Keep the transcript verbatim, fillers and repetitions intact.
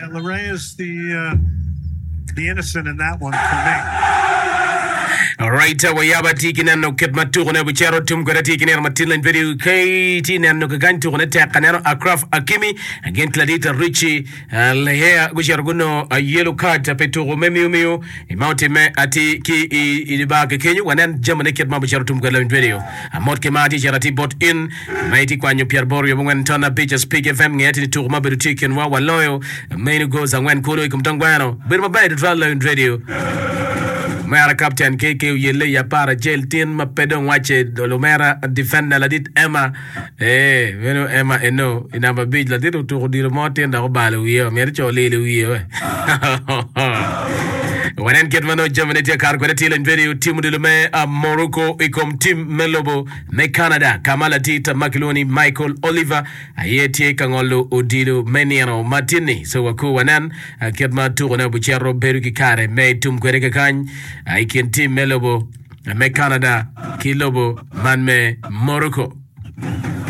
And Lorray is the uh, the innocent in that one for me. Alright, we have a ticket and no kid maturne, which are tum got a ticket and Matilda video Katie and no gan to attack Canano, a craft Akimi, again Cladita Richie, Lehea, which are guno a yellow card, a peto memiumio, a mountain ati ki in the bag Kenya, one and German kid Mabuchar Galan video. A Motkemati Jarati bought in, Mighty Quanu Pierre Borio, when Tona Beaches Pig F M, yet to Mabu chicken, Wawa loyal, main goes and when Kuro Kumtanguano, but my bed to radio. Mera Captain K K yele ya para jail tin mapedong wache dolomera defender la dit Emma eh veno Emma eno inamba bij la dit to di remote nda ko balo wiyo mer cho lele wiyo Wanen Ketmano Germany car kwa tile video timu dilume a Morocco ikom team Melobo me Canada Kamala Tita Makiloni Michael Oliver ayeti kangolo Odilo Meniano Martini so waku wanan Ketma Tourne Buchero Beruki Kare me tum kwereke kany aikin team Melobo me Canada Kilobo man me Morocco